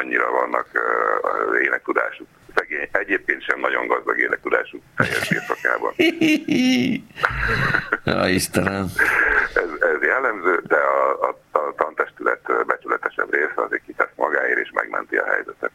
annyira vannak énektudásuk. Szegény, egyébként sem nagyon gazdag énektudásuk teljes birtokában. Ja, Istenem. Ez jellemző, de a tantestület becsületesebb része azért kitesz magáért és megmenti a helyzetet.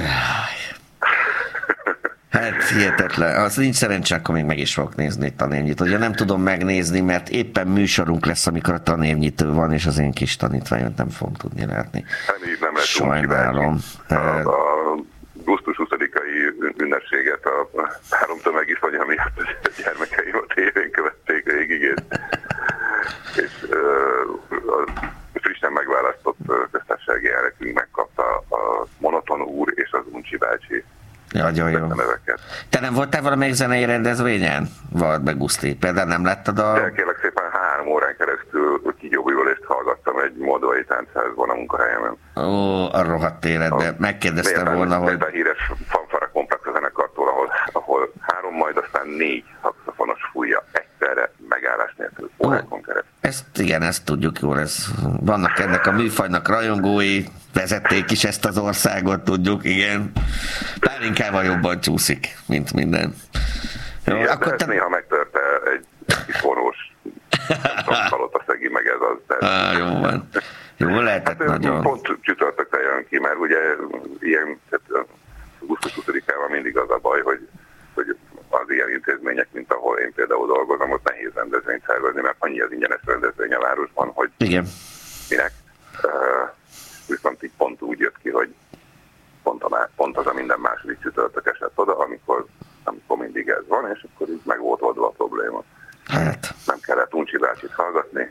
Hát hihetetlen. Az nincs szerencsé, akkor még meg is fogok nézni egy tanévnyitót. Ugye nem tudom megnézni, mert éppen műsorunk lesz, amikor a tanévnyitó van, és az én kis tanítványot nem fogom tudni látni. Nem sajnálom. A augusztus 20-ai ünnepséget a három tömegiszonya miatt a gyermekeim a tévén követték végig, és a frissen megválasztott köztársasági elnökünk megkapta a Monoton úr és az Uncsi bácsi. Nagyon jó. Te nem voltál valamelyik zenei rendezvényen? Vagy meg Guszti? Például nem láttad a... De kérlek szépen 3 órán keresztül kigyógyulést hallgattam egy moldvai táncházban a munkahelyemen. Ó, a rohadt életben. Megkérdeztem volna, hogy... A híres fanfara komplex a zenekartól, ahol 3, majd aztán 4 szaxofonos fújja egyszerre megállás nélkül. Órákon keresztül. Ezt tudjuk jól. Vannak ennek a műfajnak rajongói, vezették is ezt az országot, tudjuk, igen. Pálinkával jobban csúszik, mint minden. Jó, igen, akkor de néha megtörte egy kis forrós palotaszegi, meg ez az. Jó van. Jó, lehetett hát, nagyon. Pont csütörtökre jön ki, mert ugye ilyen, augusztus 20-ával mindig az a baj, hogy az ilyen intézmények, mint ahol én például dolgozom, ott nehéz rendezvényt szervezni, mert annyi az ingyenes rendezvény a városban, hogy igen. Minek. Viszont így pont úgy jött ki, hogy pont az a minden második csütörtök esett oda, amikor mindig ez van, és akkor így meg volt oldva a probléma. Hát. Nem kellett Uncsi bácsit hallgatni.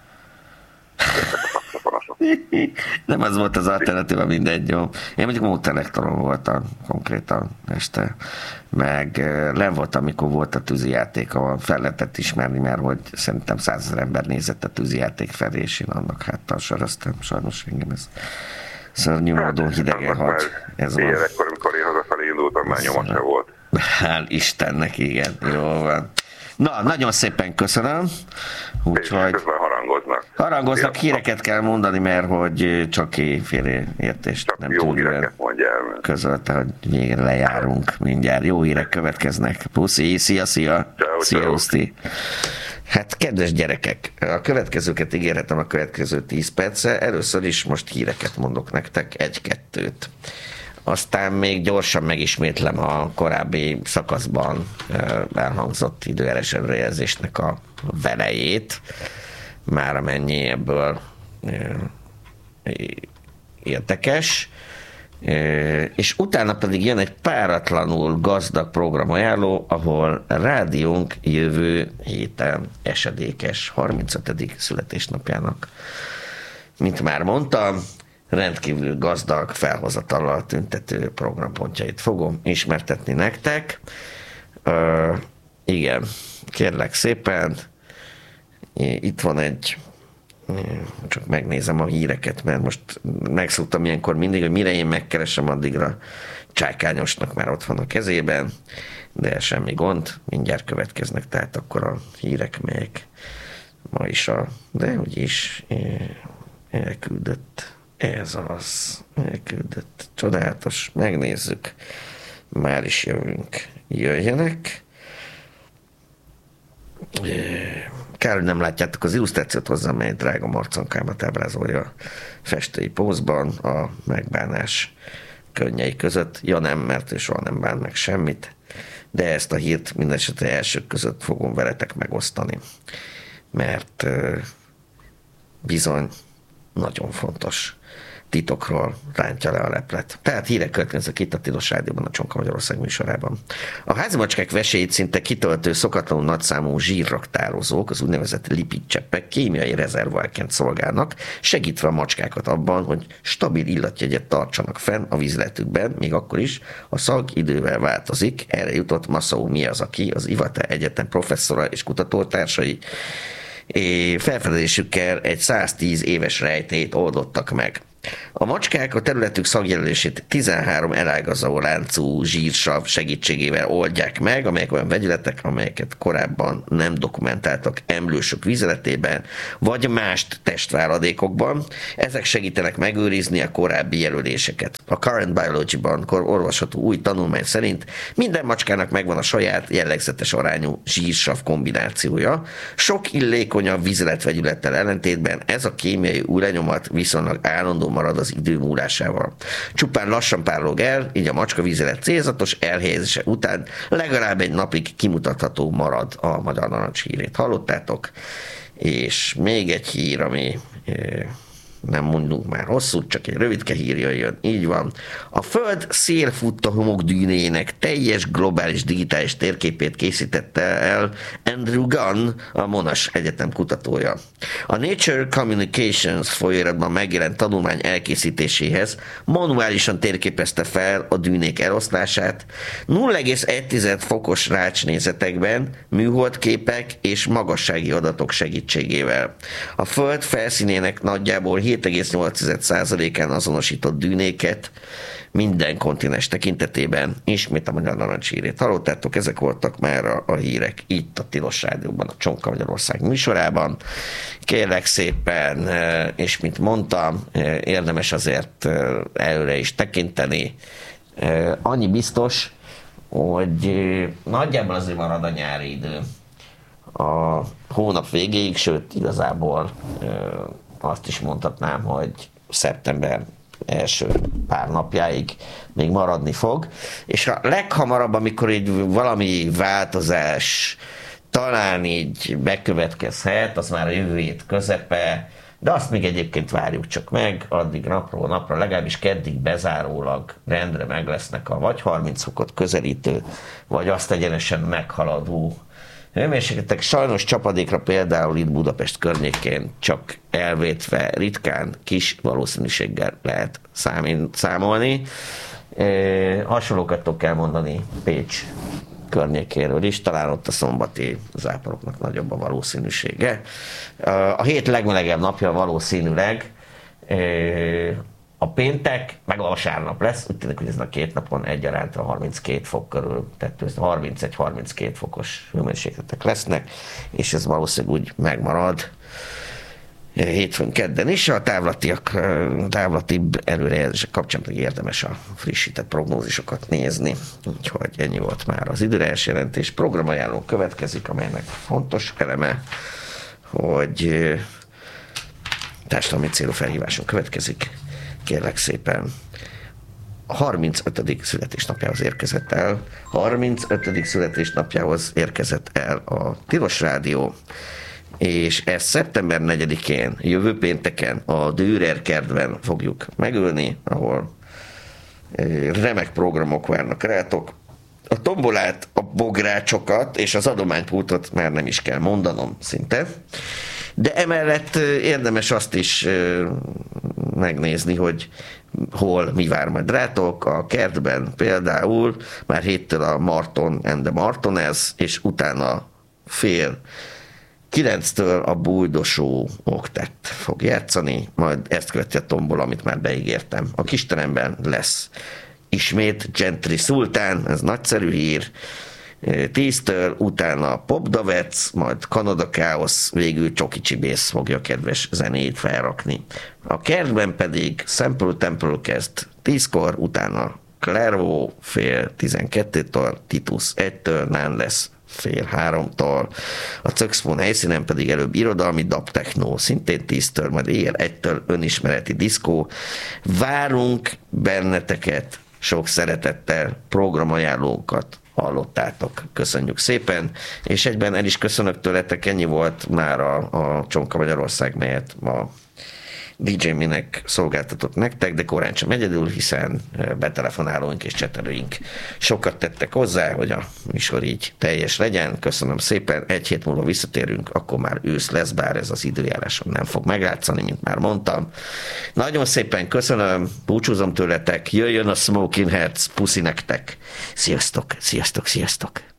Nem az volt az alternatíva, mindegy, jó. Én mondjuk módtelektoron voltam konkrétan este, meg len voltam, amikor volt a tűzijáték, ahol fel lehetett ismerni, mert hogy szerintem 100 000 ember nézett a tűzijáték felé, és én annak háttal soroztam. Sajnos engem ez szörnyű módon hidegen hat. Ez van. Ilyenekkor, amikor én hazafelé indultam, már nyoma se volt. Hál' Istennek, igen. Jó van. Na, nagyon szépen köszönöm. Úgyhogy... Harangoznak, híreket kell mondani, mert hogy csak félreértést csak nem jó híreket mondjál. Közölte, hogy végre lejárunk mindjárt. Jó hírek következnek. Puszi, szia. Szia, Uszti. Hát, kedves gyerekek, a következőket ígérhetem a következő 10 percre. Először is most híreket mondok nektek, 1-2. Aztán még gyorsan megismétlem a korábbi szakaszban elhangzott időjárás előrejelzésnek a velejét, már amennyi ebből érdekes. És utána pedig jön egy páratlanul gazdag programajánló, ahol rádiónk jövő héten esedékes 35. születésnapjának, mint már mondtam, rendkívül gazdag felhozatallal tüntető programpontjait fogom ismertetni nektek. Igen, kérlek szépen, itt van egy, csak megnézem a híreket, mert most megszoktam ilyenkor mindig, hogy mire én megkeresem, addigra Csákányosnak már ott van a kezében, de semmi gond, mindjárt következnek, tehát akkor a hírek, melyek ma is de úgyis elküldött. Ez az, elküldött. Csodálatos, megnézzük. Már is jöjjenek. Kár, hogy nem látjátok az illusztrációt hozzá, mely drága marcankámat ábrázolja a festői pózban a megbánás könnyei között. Ja nem, mert ő soha nem bán meg semmit, de ezt a hírt mindenesetre elsők között fogom veletek megosztani, mert bizony nagyon fontos titokról rántja le a leplet. Tehát hírek következnek itt a Tilos Rádióban, a Csonka Magyarország műsorában. A házimacskák vesélyét szinte kitöltő szokatlanul nagyszámú zsírraktározók, az úgynevezett lipidcseppek kémiai rezervoárként szolgálnak, segítve a macskákat abban, hogy stabil illatjegyet tartsanak fenn a vízletükben, még akkor is a szag idővel változik. Erre jutott Masao Miyazaki, az Iwate Egyetem professzora és kutatótársai, felfedezésükkel egy 110 éves rejtélyt oldottak meg. A macskák a területük szagjelölését 13 elágazó láncú zsírsav segítségével oldják meg, amelyek olyan vegyületek, amelyeket korábban nem dokumentáltak emlősök vizeletében, vagy más testváladékokban. Ezek segítenek megőrizni a korábbi jelöléseket. A Current Biology-ban olvasható új tanulmány szerint minden macskának megvan a saját jellegzetes arányú zsírsav kombinációja. Sok illékonyabb vizeletvegyülettel ellentétben ez a kémiai új lenyomat viszonylag állandó marad az idő múlásával. Csupán lassan párolog el, így a macska vizelet célzatos elhelyezése után legalább egy napig kimutatható marad a magyar narancs hírét. Hallottátok? És még egy hír, ami nem mondunk már hosszút, csak egy rövidke hír jöjjön. Így van. A Föld szélfutta homokdűnéjének teljes globális digitális térképét készítette el Andrew Gunn, a Monash Egyetem kutatója. A Nature Communications folyóiratban megjelent tanulmány elkészítéséhez manuálisan térképezte fel a dűnék eloszlását 0,1 fokos rácsnézetekben, műholdképek és magassági adatok segítségével. A Föld felszínének nagyjából 7,8%-án azonosított dűnéket minden kontinens tekintetében. Ismét a magyar narancs hírét hallottátok, ezek voltak már a hírek itt a Tilos Rádióban, a Csonka Magyarország műsorában. Kérlek szépen, és mint mondtam, érdemes azért előre is tekinteni. Annyi biztos, hogy nagyjából azért marad a nyári idő a hónap végéig, sőt igazából azt is mondhatnám, hogy szeptember első pár napjáig még maradni fog, és a leghamarabb, amikor így valami változás talán így bekövetkezhet, az már a jövő hét közepe, de azt még egyébként várjuk csak meg, addig napról napra, legalábbis keddig bezárólag rendre meg lesznek a vagy 30 fokot közelítő, vagy azt egyenesen meghaladó hőmérsékletek. Sajnos csapadékra például itt Budapest környékén csak elvétve ritkán kis valószínűséggel lehet számolni. Hasonlókat kell mondani Pécs környékéről is, talán ott a szombati záporoknak nagyobb a valószínűsége. A hét legmelegebb napja valószínűleg a péntek, meg a vasárnap lesz, úgy tűnik, hogy ezen a két napon egyaránt a 32 fok körül, tehát 31-32 fokos hőmérsékletek lesznek, és ez valószínűleg úgy megmarad hétfőn, kedden is. A távlatibb előrejelzések kapcsán pedig érdemes a frissített prognózisokat nézni. Úgyhogy ennyi volt már az időrejelzés jelentés. Programajánló következik, amelynek fontos eleme, hogy társadalmi célú felhíváson következik. Kérlek szépen, a 35. születésnapjához érkezett el. 35. születésnapjához érkezett el a Tilos Rádió, és ezt szeptember 4-én, jövő pénteken a Dürer kertben fogjuk megölni, ahol remek programok várnak rátok. A tombolát, a bográcsokat és az adománypultot már nem is kell mondanom szinte. De emellett érdemes azt is megnézni, hogy hol mi vár majd rátok. A kertben például már héttől a Marton and the Martonez, és utána 8:30 a Bújdosó oktett fog játszani, majd ezt követi a tombol, amit már beígértem. A kisteremben lesz ismét Gentry Sultán, ez nagyszerű hír, 10-től, utána Pop Davec, majd Kanada Chaos, végül Csoki Csibész fogja a kedves zenét felrakni. A kertben pedig Sample Temple kezd 10-kor, utána Clairvaux 12:30-től, Titus 1-től, Nán lesz 2:30-tól. A Czöxfón helyszínen pedig előbb irodalmi dub techno, szintén 10-től, majd éjjel 1-től önismereti diszkó. Várunk benneteket sok szeretettel, programajánlókat hallottátok. Köszönjük szépen, és egyben el is köszönök tőletek, ennyi volt már a Csonka Magyarország, melyet ma DJ Minek szolgáltatott nektek, de korán sem egyedül, hiszen betelefonálóink és csetelőink sokat tettek hozzá, hogy a műsor így teljes legyen. Köszönöm szépen, egy hét múlva visszatérünk, akkor már ősz lesz, bár ez az időjáráson nem fog megjátszani, mint már mondtam. Nagyon szépen köszönöm, búcsúzom tőletek, jöjjön a Smoking Heads, puszi nektek. Sziasztok, sziasztok, sziasztok!